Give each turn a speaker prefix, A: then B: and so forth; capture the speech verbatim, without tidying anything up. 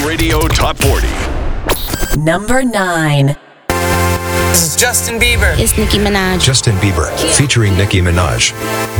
A: Radio Top forty.
B: Number nine.
C: This is Justin Bieber.
D: It's Nicki Minaj.
E: Justin Bieber, featuring Nicki Minaj.